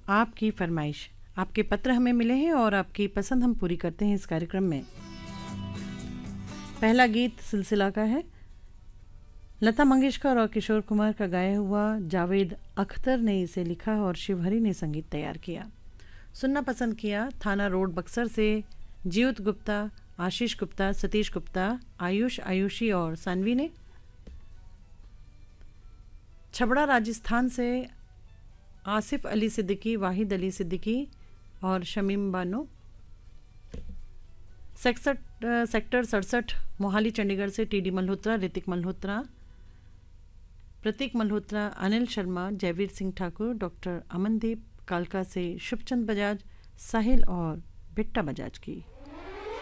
आपकी फरमाइश। आपके पत्र हमें मिले हैं और आपकी पसंद हम पूरी करते हैं इस कार्यक्रम में। पहला गीत सिलसिला का है, लता मंगेशकर और किशोर कुमार का गाया हुआ, जावेद अख्तर ने इसे लिखा और शिवहरी ने संगीत तैयार किया। सुनना पसंद किया थाना रोड बक्सर से जीउत गुप्ता, आशीष गुप्ता, सतीश गुप्ता, आयुषी और सानवी ने। छबड़ा राजस्थान से आसिफ अली सिद्दीकी, वाहिद अली सिद्दीकी और शमीम बानो। सेक्टर 67 मोहाली चंडीगढ़ से टीडी मल्होत्रा, ऋतिक मल्होत्रा, प्रतीक मल्होत्रा, अनिल शर्मा, जयवीर सिंह ठाकुर, डॉक्टर अमनदीप, कालका से शुभचंद बजाज, साहिल और बिट्टा बजाज की।